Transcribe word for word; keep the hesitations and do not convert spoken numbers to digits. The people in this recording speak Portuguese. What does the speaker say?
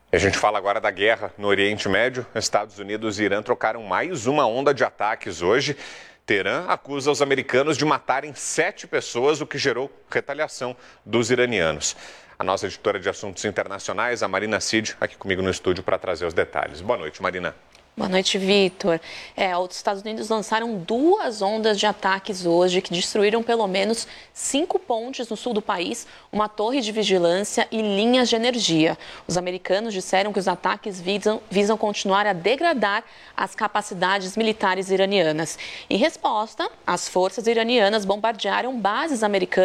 A gente fala agora da guerra no Oriente Médio. Estados Unidos e Irã trocaram mais uma onda de ataques hoje. Teherã acusa os americanos de matarem sete pessoas, o que gerou retaliação dos iranianos. A nossa editora de assuntos internacionais, a Marina Cid, aqui comigo no estúdio para trazer os detalhes. Boa noite, Marina. Boa noite, Vitor. É, os Estados Unidos lançaram duas ondas de ataques hoje que destruíram pelo menos cinco pontes no sul do país, uma torre de vigilância e linhas de energia. Os americanos disseram que os ataques visam, visam continuar a degradar as capacidades militares iranianas. Em resposta, as forças iranianas bombardearam bases americanas